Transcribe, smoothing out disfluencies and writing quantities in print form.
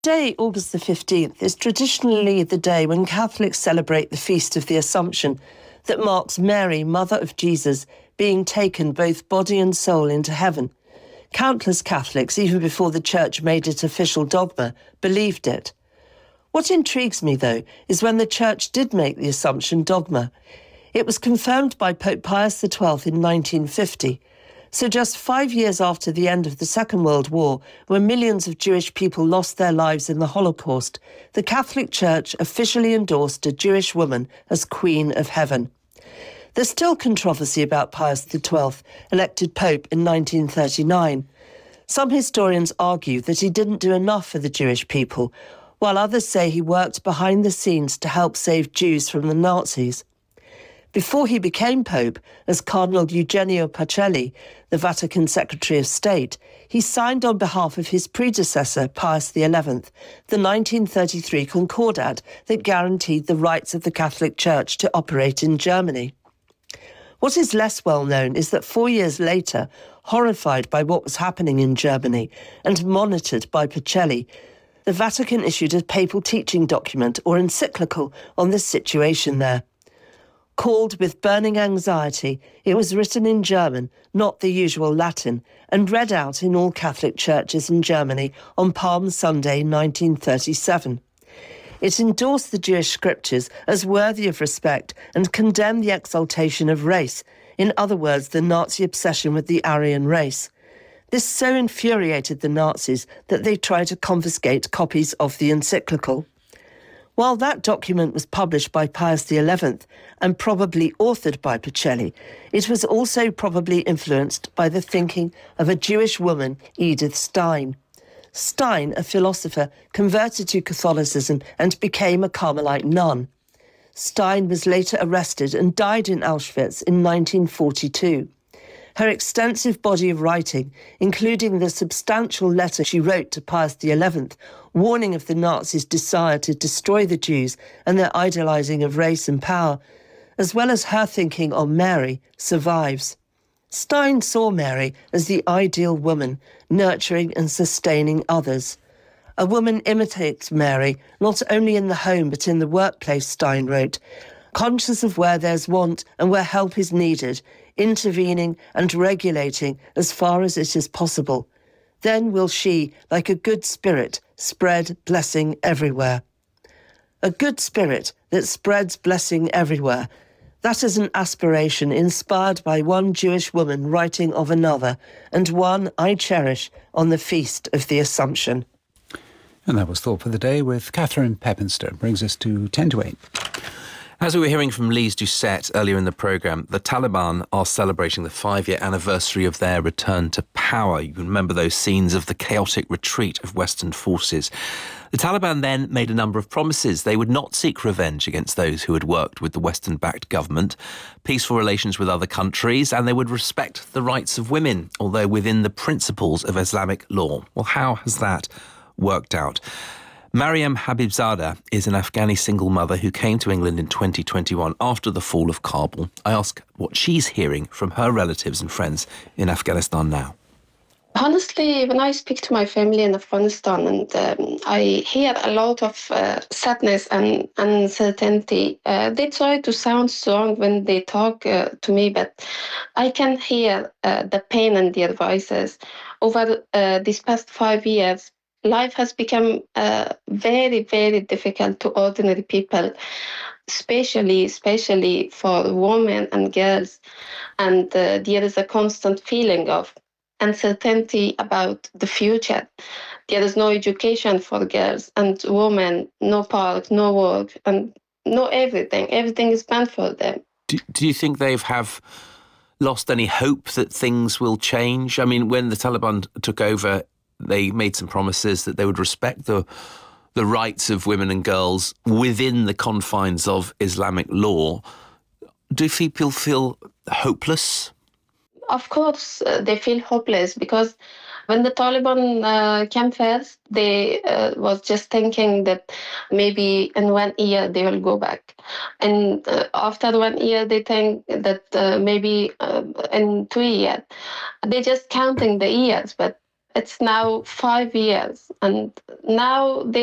Today, August the 15th, is traditionally the day when Catholics celebrate the Feast of the Assumption that marks Mary, Mother of Jesus, being taken both body and soul into heaven. Countless Catholics, even before the Church made it official dogma, believed it. What intrigues me, though, is when the Church did make the Assumption dogma. It was confirmed by Pope Pius XII in 1950. So just 5 years after the end of the Second World War, when millions of Jewish people lost their lives in the Holocaust, the Catholic Church officially endorsed a Jewish woman as Queen of Heaven. There's still controversy about Pius XII, elected Pope in 1939. Some historians argue that he didn't do enough for the Jewish people, while others say he worked behind the scenes to help save Jews from the Nazis. Before he became Pope, as Cardinal Eugenio Pacelli, the Vatican Secretary of State, he signed on behalf of his predecessor, Pius XI, the 1933 Concordat that guaranteed the rights of the Catholic Church to operate in Germany. What is less well known is that 4 years later, horrified by what was happening in Germany and monitored by Pacelli, the Vatican issued a papal teaching document or encyclical on the situation there. Called With Burning Anxiety, it was written in German, not the usual Latin, and read out in all Catholic churches in Germany on Palm Sunday 1937. It endorsed the Jewish scriptures as worthy of respect and condemned the exaltation of race, in other words, the Nazi obsession with the Aryan race. This so infuriated the Nazis that they tried to confiscate copies of the encyclical. While that document was published by Pius XI and probably authored by Pacelli, it was also probably influenced by the thinking of a Jewish woman, Edith Stein. Stein, a philosopher, converted to Catholicism and became a Carmelite nun. Stein was later arrested and died in Auschwitz in 1942. Her extensive body of writing, including the substantial letter she wrote to Pius XI, warning of the Nazis' desire to destroy the Jews and their idealizing of race and power, as well as her thinking on Mary, survives. Stein saw Mary as the ideal woman, nurturing and sustaining others. A woman imitates Mary, not only in the home but in the workplace, Stein wrote, conscious of where there's want and where help is needed, intervening and regulating as far as it is possible. Then will she, like a good spirit, spread blessing everywhere. A good spirit that spreads blessing everywhere. That is an aspiration inspired by one Jewish woman writing of another, and one I cherish on the Feast of the Assumption. And that was Thought for the Day with Catherine Pepinster. Brings us to 10 to 8. As we were hearing from Lise Doucette earlier in the programme, the Taliban are celebrating the 5-year anniversary of their return to power. You can remember those scenes of the chaotic retreat of Western forces. The Taliban then made a number of promises. They would not seek revenge against those who had worked with the Western-backed government, peaceful relations with other countries, and they would respect the rights of women, although within the principles of Islamic law. Well, how has that worked out? Maryam Habibzadeh is an Afghani single mother who came to England in 2021 after the fall of Kabul. I ask what she's hearing from her relatives and friends in Afghanistan now. Honestly, when I speak to my family in Afghanistan, and I hear a lot of sadness and uncertainty, they try to sound strong when they talk to me, but I can hear the pain in their voices. Over these past 5 years, life has become very, very difficult to ordinary people, especially for women and girls. And there is a constant feeling of uncertainty about the future. There is no education for girls and women, no park, no work, and no everything. Everything is banned for them. Do you think they have lost any hope that things will change? I mean, when the Taliban took over, they made some promises that they would respect the rights of women and girls within the confines of Islamic law. Do people feel hopeless? Of course, they feel hopeless because when the Taliban came first, they was just thinking that maybe in 1 year they will go back. And after 1 year, they think that maybe in 2 years. They're just counting the years, but It's now 5 years, and now they